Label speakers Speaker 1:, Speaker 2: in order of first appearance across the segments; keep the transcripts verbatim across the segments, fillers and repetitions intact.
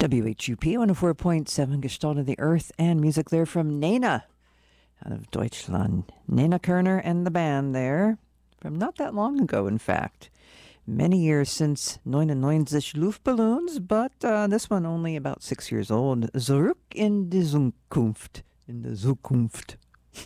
Speaker 1: W H U P one oh four point seven Gestalt of the Earth, and music there from Nena out of Deutschland. Nena Kerner and the band there from not that long ago, in fact. Many years since neunundneunzig Luftballons, but uh, this one only about six years old. Zurück in die Zukunft. In the Zukunft.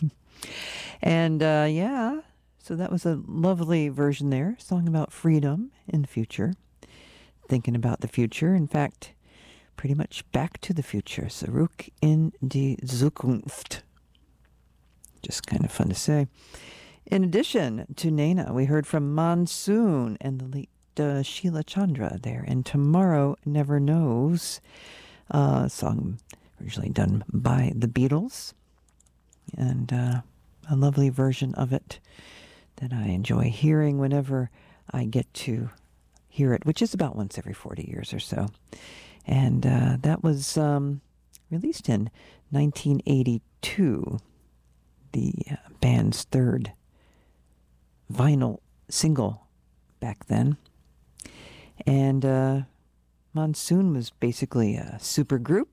Speaker 1: And uh, yeah, so that was a lovely version there. Song about freedom in the future. Thinking about the future. In fact, pretty much back to the future. Zurück in die Zukunft. Just kind of fun to say. In addition to Nena, we heard from Monsoon and the late uh, Sheila Chandra there. And Tomorrow Never Knows, a uh, song originally done by the Beatles. And uh, a lovely version of it that I enjoy hearing whenever I get to hear it, which is about once every forty years or so. And uh, that was um, released in nineteen eighty-two, the uh, band's third vinyl single back then. And uh, Monsoon was basically a super group,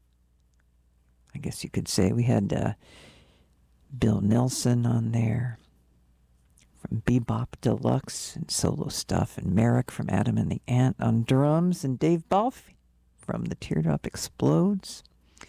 Speaker 1: I guess you could say. We had uh, Bill Nelson on there from Bebop Deluxe and solo stuff, and Merrick from Adam and the Ant on drums, and Dave Balfe from The Teardrop Explodes.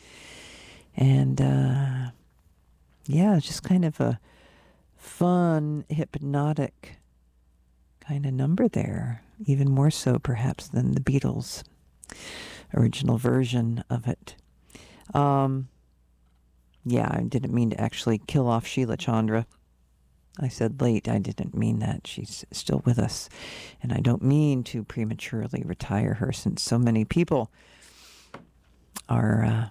Speaker 1: And uh, yeah, just kind of a fun, hypnotic kind of number there, even more so perhaps than the Beatles' original version of it. Um, yeah, I didn't mean to actually kill off Sheila Chandra. I said late. I didn't mean that. She's still with us. And I don't mean to prematurely retire her, since so many people are, uh,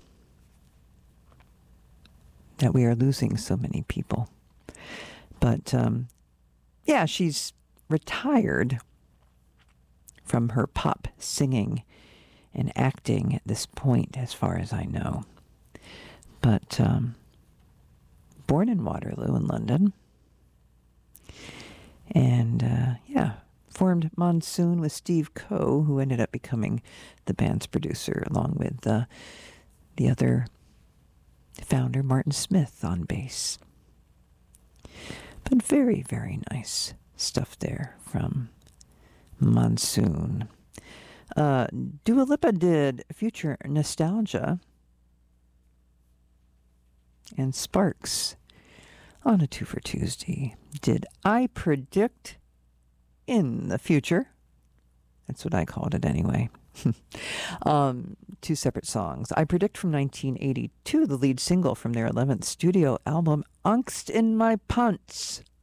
Speaker 1: that we are losing so many people. But, um, yeah, she's retired from her pop singing and acting at this point, as far as I know. But um, born in Waterloo in London. And, uh, yeah, formed Monsoon with Steve Coe, who ended up becoming the band's producer, along with uh, the other founder, Martin Smith, on bass. But very, very nice stuff there from Monsoon. Uh, Dua Lipa did Future Nostalgia and Sparks on a Two for Tuesday did I Predict in the Future. That's what I called it anyway. um, two separate songs. I Predict from nineteen eighty-two, the lead single from their eleventh studio album, Angst in My Pants.